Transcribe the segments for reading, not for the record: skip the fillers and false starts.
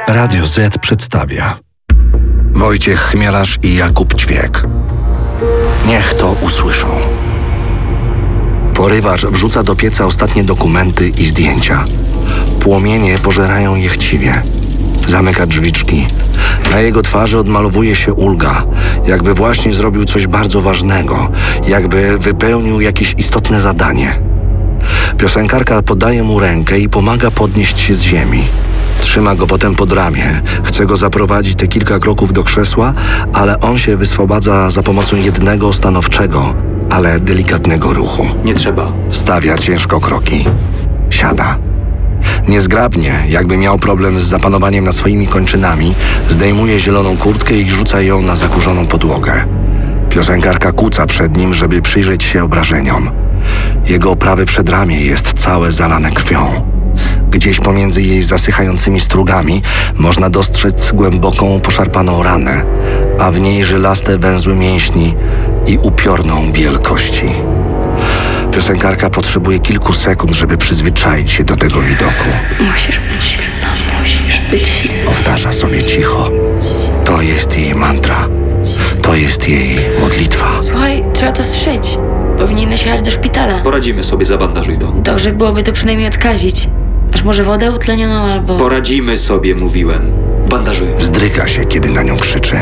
Radio Z przedstawia Wojciech Chmielarz i Jakub Ćwiek. Niech to usłyszą. Porywacz wrzuca do pieca ostatnie dokumenty i zdjęcia. Płomienie pożerają je chciwie. Zamyka drzwiczki. Na jego twarzy odmalowuje się ulga, jakby właśnie zrobił coś bardzo ważnego, jakby wypełnił jakieś istotne zadanie. Piosenkarka podaje mu rękę i pomaga podnieść się z ziemi. Trzyma go potem pod ramię, chce go zaprowadzić te kilka kroków do krzesła, ale on się wyswobadza za pomocą jednego stanowczego, ale delikatnego ruchu. Nie trzeba. Stawia ciężko kroki. Siada. Niezgrabnie, jakby miał problem z zapanowaniem nad swoimi kończynami, zdejmuje zieloną kurtkę i rzuca ją na zakurzoną podłogę. Piosenkarka kuca przed nim, żeby przyjrzeć się obrażeniom. Jego prawe przedramię jest całe zalane krwią. Gdzieś pomiędzy jej zasychającymi strugami można dostrzec głęboką, poszarpaną ranę, a w niej żylaste węzły mięśni i upiorną biel kości. Piosenkarka potrzebuje kilku sekund, żeby przyzwyczaić się do tego widoku. Musisz być silna, musisz być silna. Powtarza sobie cicho. To jest jej mantra. To jest jej modlitwa. Słuchaj, trzeba to zszyć. Powinieneś jechać do szpitala. Poradzimy sobie, zabandażuj to. Dobrze byłoby to przynajmniej odkazić. Masz może wodę utlenioną albo... Poradzimy sobie, mówiłem. Bandażuj. Wzdryga się, kiedy na nią krzyczy.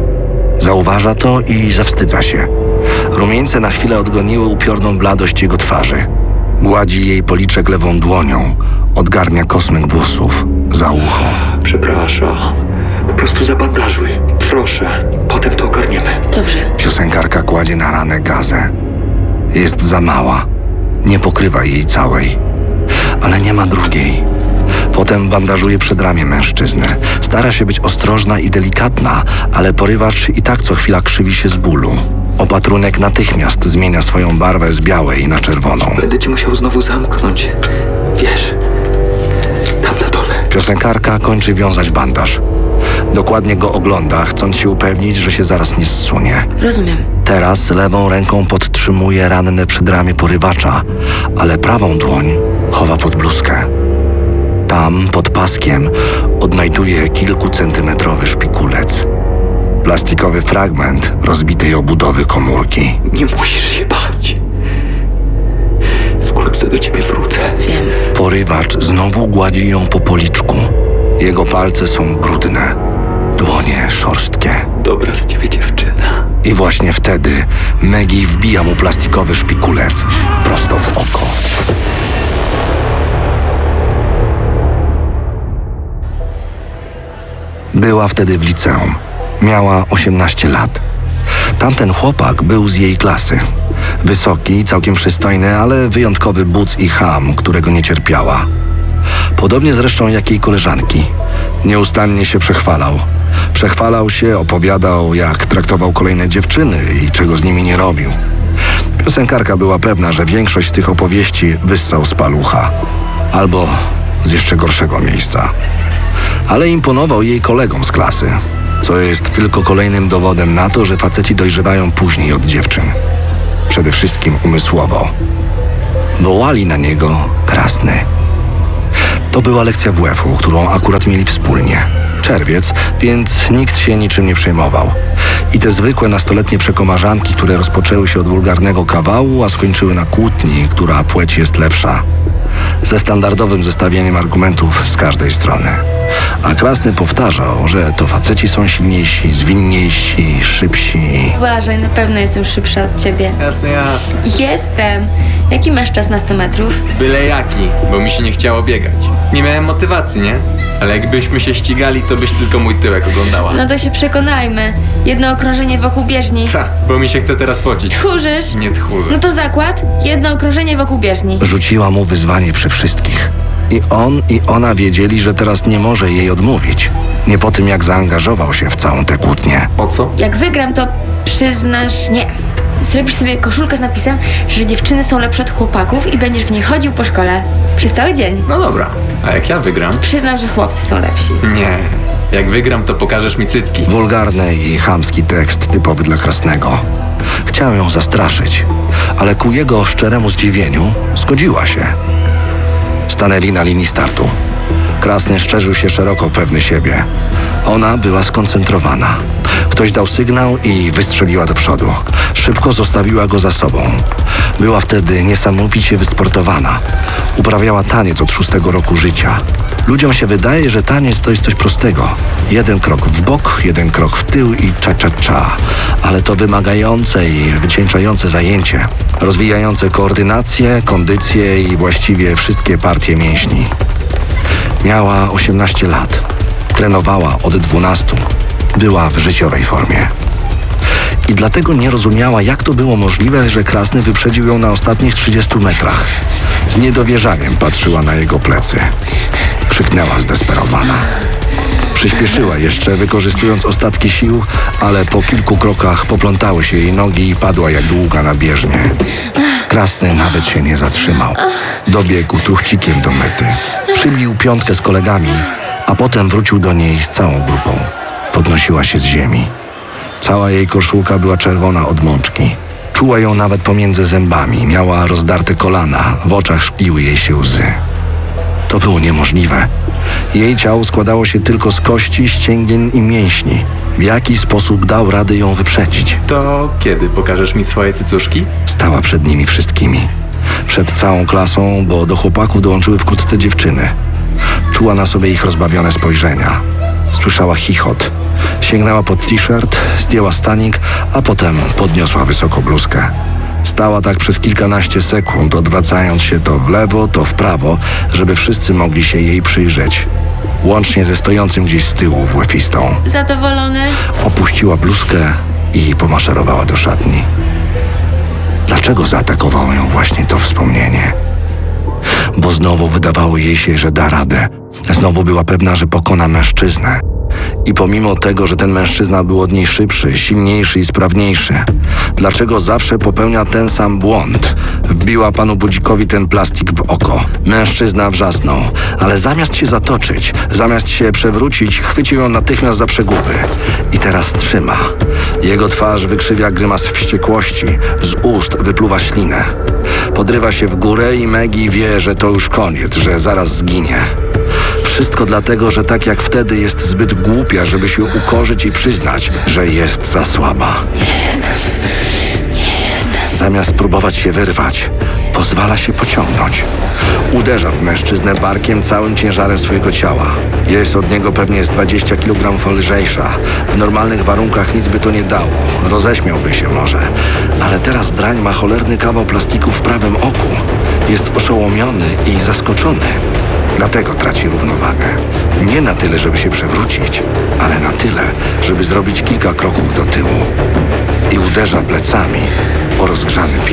Zauważa to i zawstydza się. Rumieńce na chwilę odgoniły upiorną bladość jego twarzy. Gładzi jej policzek lewą dłonią, odgarnia kosmyk włosów za ucho. Przepraszam. Po prostu zabandażuj. Proszę. Potem to ogarniemy. Dobrze. Piosenkarka kładzie na ranę gazę. Jest za mała. Nie pokrywa jej całej. Ale nie ma drugiej. Potem bandażuje przedramię mężczyzny. Stara się być ostrożna i delikatna, ale porywacz i tak co chwila krzywi się z bólu. Opatrunek natychmiast zmienia swoją barwę z białej na czerwoną. Będę cię musiał znowu zamknąć. Wiesz, tam na dole. Piosenkarka kończy wiązać bandaż. Dokładnie go ogląda, chcąc się upewnić, że się zaraz nie zsunie. Rozumiem. Teraz lewą ręką podtrzymuje ranne przedramię porywacza, ale prawą dłoń chowa pod bluzkę. Tam, pod paskiem, odnajduje kilkucentymetrowy szpikulec. Plastikowy fragment rozbitej obudowy komórki. Nie musisz się bać. Wkrótce do ciebie wrócę. Wiem. Porywacz znowu gładzi ją po policzku. Jego palce są brudne, dłonie szorstkie. Dobra z ciebie dziewczyna. I właśnie wtedy Maggie wbija mu plastikowy szpikulec prosto w oko. Była wtedy w liceum. Miała 18 lat. Tamten chłopak był z jej klasy. Wysoki, całkiem przystojny, ale wyjątkowy buc i cham, którego nie cierpiała. Podobnie zresztą jak jej koleżanki. Nieustannie się przechwalał. Przechwalał się, opowiadał, jak traktował kolejne dziewczyny i czego z nimi nie robił. Piosenkarka była pewna, że większość z tych opowieści wyssał z palucha. Albo z jeszcze gorszego miejsca. Ale imponował jej kolegom z klasy, co jest tylko kolejnym dowodem na to, że faceci dojrzewają później od dziewczyn. Przede wszystkim umysłowo. Wołali na niego krasny. To była lekcja WF-u, którą akurat mieli wspólnie. Czerwiec, więc nikt się niczym nie przejmował. I te zwykłe nastoletnie przekomarzanki, które rozpoczęły się od wulgarnego kawału, a skończyły na kłótni, która płeć jest lepsza. Ze standardowym zestawieniem argumentów z każdej strony. A Krasny powtarzał, że to faceci są silniejsi, zwinniejsi, szybsi. Uważaj, na pewno jestem szybsza od ciebie. Jasne. Jestem. Jaki masz czas na 100 metrów? Byle jaki, bo mi się nie chciało biegać. Nie miałem motywacji, nie? Ale jakbyśmy się ścigali, to byś tylko mój tyłek oglądała. No to się przekonajmy. Jedno okrążenie wokół bieżni. Bo mi się chce teraz pocić. Tchórzysz? Nie tchórzę. No to zakład. Jedno okrążenie wokół bieżni. Rzuciła mu wyzwanie przy wszystkich. I on i ona wiedzieli, że teraz nie może jej odmówić. Nie po tym, jak zaangażował się w całą tę kłótnię. Po co? Jak wygram, to przyznasz... Nie. Zrobisz sobie koszulkę z napisem, że dziewczyny są lepsze od chłopaków i będziesz w niej chodził po szkole. Przez cały dzień. No dobra, a jak ja wygram? Przyznam, że chłopcy są lepsi. Nie. Jak wygram, to pokażesz mi cycki. Wulgarny i chamski tekst typowy dla Krasnego. Chciał ją zastraszyć, ale ku jego szczeremu zdziwieniu zgodziła się. Stanęli na linii startu. Krasny szczerzył się szeroko pewny siebie. Ona była skoncentrowana. Ktoś dał sygnał i wystrzeliła do przodu. Szybko zostawiła go za sobą. Była wtedy niesamowicie wysportowana. Uprawiała taniec od 6 roku życia. Ludziom się wydaje, że taniec to jest coś prostego. 1 krok w bok, 1 krok w tył i cza-cza-cza. Ale to wymagające i wycieńczające zajęcie. Rozwijające koordynację, kondycję i właściwie wszystkie partie mięśni. Miała 18 lat. Trenowała od 12. Była w życiowej formie. I dlatego nie rozumiała, jak to było możliwe, że Krasny wyprzedził ją na ostatnich 30 metrach. Z niedowierzaniem patrzyła na jego plecy. Krzyknęła zdesperowana. Przyspieszyła jeszcze, wykorzystując ostatki sił, ale po kilku krokach poplątały się jej nogi i padła jak długa na bieżnię. Krasny nawet się nie zatrzymał. Dobiegł truchcikiem do mety. Przybił piątkę z kolegami, a potem wrócił do niej z całą grupą. Podnosiła się z ziemi. Cała jej koszulka była czerwona od mączki. Czuła ją nawet pomiędzy zębami. Miała rozdarte kolana. W oczach szkliły jej się łzy. To było niemożliwe. Jej ciało składało się tylko z kości, ścięgien i mięśni. W jaki sposób dał radę ją wyprzedzić? To kiedy pokażesz mi swoje cycuszki? Stała przed nimi wszystkimi. Przed całą klasą, bo do chłopaków dołączyły wkrótce dziewczyny. Czuła na sobie ich rozbawione spojrzenia. Słyszała chichot. Sięgnęła pod t-shirt, zdjęła stanik, a potem podniosła wysoko bluzkę. Stała tak przez kilkanaście sekund, odwracając się to w lewo, to w prawo, żeby wszyscy mogli się jej przyjrzeć. Łącznie ze stojącym gdzieś z tyłu WF-istą. Zadowolony? Opuściła bluzkę i pomaszerowała do szatni. Dlaczego zaatakowało ją właśnie to wspomnienie? Bo znowu wydawało jej się, że da radę. Znowu była pewna, że pokona mężczyznę. I pomimo tego, że ten mężczyzna był od niej szybszy, silniejszy i sprawniejszy, dlaczego zawsze popełnia ten sam błąd? Wbiła panu Budzikowi ten plastik w oko. Mężczyzna wrzasnął, ale zamiast się zatoczyć, zamiast się przewrócić, chwycił ją natychmiast za przeguby. I teraz trzyma. Jego twarz wykrzywia grymas wściekłości, z ust wypluwa ślinę. Podrywa się w górę i Maggie wie, że to już koniec, że zaraz zginie. Wszystko dlatego, że tak jak wtedy jest zbyt głupia, żeby się ukorzyć i przyznać, że jest za słaba. Nie jestem. Zamiast próbować się wyrwać, pozwala się pociągnąć. Uderza w mężczyznę barkiem całym ciężarem swojego ciała. Jest od niego pewnie z 20 kg lżejsza. W normalnych warunkach nic by to nie dało. Roześmiałby się może. Ale teraz drań ma cholerny kawał plastiku w prawym oku. Jest oszołomiony i zaskoczony. Dlatego traci równowagę. Nie na tyle, żeby się przewrócić, ale na tyle, żeby zrobić kilka kroków do tyłu. I uderza plecami o rozgrzany pit.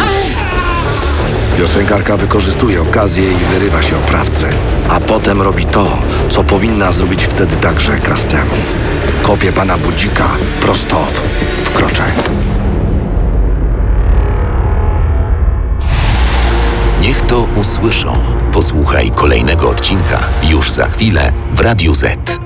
Piosenkarka wykorzystuje okazję i wyrywa się oprawcy, a potem robi to, co powinna zrobić wtedy także Krasnemu. Kopie pana Budzika prosto w krocze. Niech to usłyszą. Posłuchaj kolejnego odcinka już za chwilę w Radiu Z.